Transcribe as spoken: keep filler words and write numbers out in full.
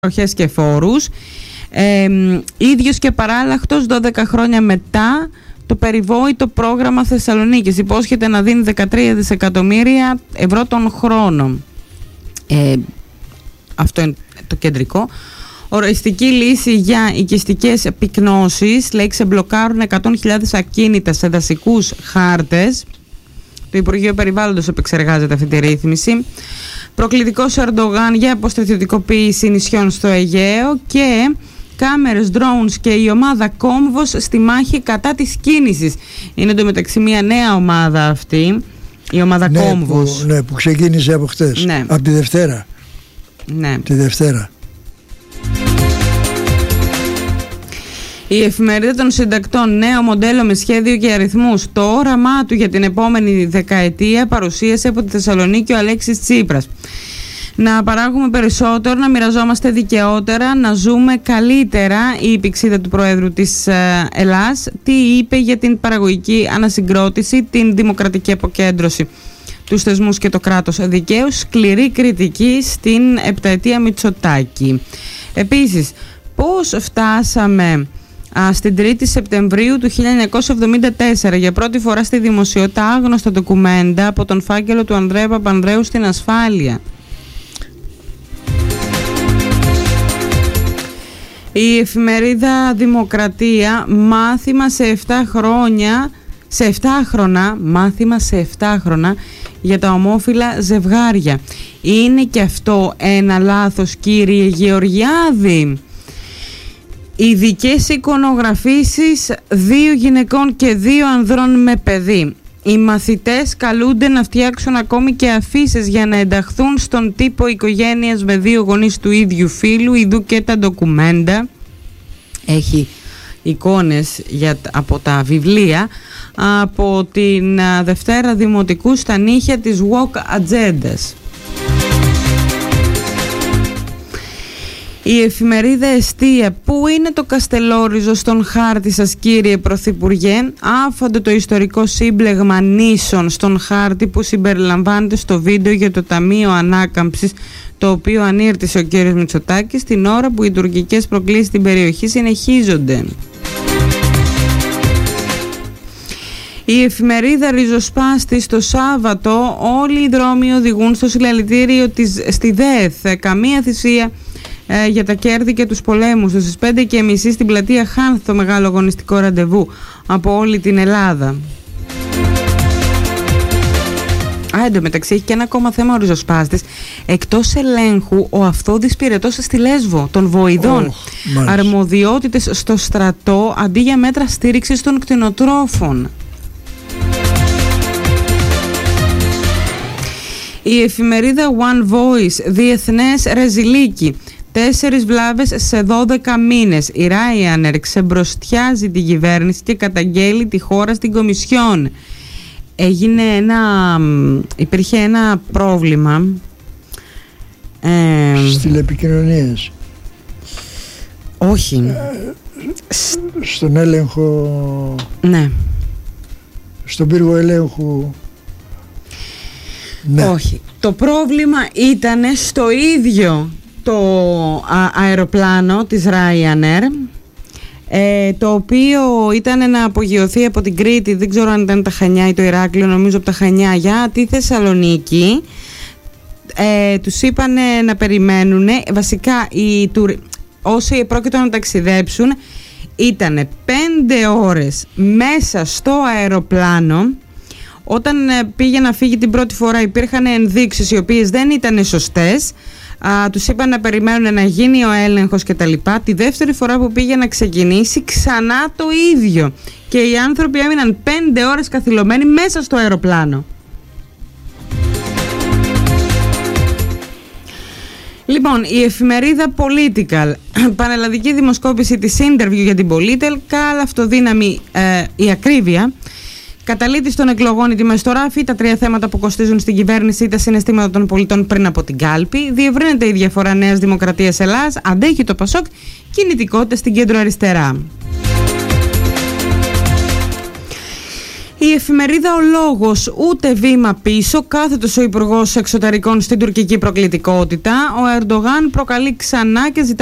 παροχές και φόρους. Ε, ίδιος και παράλλαχτος δώδεκα χρόνια μετά το περιβόητο πρόγραμμα Θεσσαλονίκης υπόσχεται να δίνει δεκατρία δισεκατομμύρια ευρώ τον χρόνο. Ε, αυτό είναι το κεντρικό. Οριστική λύση για οικιστικές πυκνώσεις, λέει, ξεμπλοκάρουν εκατό χιλιάδες ακίνητα σε δασικούς χάρτες. Το Υπουργείο Περιβάλλοντος επεξεργάζεται αυτή τη ρύθμιση. Προκλητικός Ερντογάν για αποστρατιωτικοποίηση νησιών στο Αιγαίο και κάμερες, drones και η ομάδα Κόμβος στη μάχη κατά της κίνησης. Είναι εντωμεταξύ μια νέα ομάδα αυτή, η ομάδα ναι, Κόμβος. Που, ναι, που ξεκίνησε από χτες, ναι. από τη Δευτέρα. Ναι. Τη Δευτέρα. Η Εφημερίδα των Συντακτών, νέο μοντέλο με σχέδιο και αριθμούς. Το όραμά του για την επόμενη δεκαετία παρουσίασε από τη Θεσσαλονίκη ο Αλέξης Τσίπρας. Να παράγουμε περισσότερο, να μοιραζόμαστε δικαιότερα, να ζούμε καλύτερα. Η πηξίδα του Προέδρου της Ελλάδας τι είπε για την παραγωγική ανασυγκρότηση, την δημοκρατική αποκέντρωση, τους θεσμούς και το κράτος δικαίου. Σκληρή κριτική στην επταετία Μητσοτάκη. Επίσης, πώς φτάσαμε Α, στην τρίτη Σεπτεμβρίου του χίλια εννιακόσια εβδομήντα τέσσερα, για πρώτη φορά στη δημοσιότητα άγνωστα ντοκουμέντα από τον φάκελο του Ανδρέα Παπανδρέου στην ασφάλεια. Η εφημερίδα Δημοκρατία, μάθημα σε επτά χρόνια, σε επτά χρόνια, μάθημα σε επτά χρόνια για τα ομόφυλα ζευγάρια. Είναι και αυτό ένα λάθος, κύριε Γεωργιάδη? Ειδικές εικονογραφήσεις δύο γυναικών και δύο ανδρών με παιδί. Οι μαθητές καλούνται να φτιάξουν ακόμη και αφίσες για να ενταχθούν στον τύπο οικογένειας με δύο γονείς του ίδιου φύλου. Ιδού και τα ντοκουμέντα. Έχει εικόνες για, από τα βιβλία από την Δευτέρα Δημοτικού στα νύχια της Walk Ατζέντας. Η εφημερίδα Εστία, πού είναι το Καστελόριζο στον χάρτη σας, κύριε Πρωθυπουργέ? Άφαντο το ιστορικό σύμπλεγμα νήσων στον χάρτη που συμπεριλαμβάνεται στο βίντεο για το Ταμείο Ανάκαμψης, το οποίο ανήρτησε ο κύριος Μητσοτάκης την ώρα που οι τουρκικές προκλήσεις στην περιοχή συνεχίζονται. Η εφημερίδα Ριζοσπάστη, το Σάββατο όλοι οι δρόμοι οδηγούν στο συλλαλητήριο της, στη ΔΕΘ. Καμία θυσία ε, για τα κέρδη και τους πολέμους. Στις πέντε και μισή στην πλατεία Χάνθ, το μεγάλο αγωνιστικό ραντεβού από όλη την Ελλάδα. Α, εντωμεταξύ έχει και ένα ακόμα θέμα ο Ριζοσπάστης. Εκτός ελέγχου ο Αυθόδης Πυρετός στη Λέσβο των Βοηδών. Oh, αρμοδιότητες στο στρατό αντί για μέτρα στήριξης των κτηνοτρόφων. Η εφημερίδα One Voice, διεθνές ρεζιλίκι. Τέσσερις βλάβες σε δώδεκα μήνες. Η Ryanair ξεμπροστιάζει την κυβέρνηση και καταγγέλει τη χώρα στην Κομισιόν. Έγινε ένα, υπήρχε ένα πρόβλημα ε, στις τηλεπικοινωνίες. Όχι ε, στον έλεγχο, ναι, στον πύργο ελέγχου. Ναι. Όχι, το πρόβλημα ήταν στο ίδιο το α, αεροπλάνο της Ryanair, ε, το οποίο ήταν να απογειωθεί από την Κρήτη, δεν ξέρω αν ήταν τα Χανιά ή το Ηράκλειο, νομίζω από τα Χανιά, για τη Θεσσαλονίκη. Ε, τους είπαν να περιμένουν. Βασικά οι τουρ... όσοι πρόκειτο να ταξιδέψουν ήταν πέντε ώρες μέσα στο αεροπλάνο. Όταν πήγε να φύγει την πρώτη φορά υπήρχαν ενδείξεις οι οποίες δεν ήταν σωστές. Α, τους είπαν να περιμένουν να γίνει ο έλεγχος και τα λοιπά. Τη δεύτερη φορά που πήγε να ξεκινήσει ξανά το ίδιο. Και οι άνθρωποι έμειναν πέντε ώρες καθυλωμένοι μέσα στο αεροπλάνο. Λοιπόν, η εφημερίδα Political, πανελλαδική δημοσκόπηση της Interview για την Political, καλά αυτοδύναμη ε, η ακρίβεια. Καταλήτης των εκλογών, η τιμές στο ράφι, τα τρία θέματα που κοστίζουν στην κυβέρνηση, τα συναισθήματα των πολιτών πριν από την κάλπη. Διευρύνεται η διαφορά Νέας Δημοκρατίας Ελλάδας, αντέχει το Πασόκ, κινητικότητα στην κέντρο αριστερά. Η εφημερίδα Ο Λόγος, ούτε βήμα πίσω, κάθετος ο Υπουργός Εξωτερικών στην τουρκική προκλητικότητα. Ο Ερντογάν προκαλεί ξανά και ζητά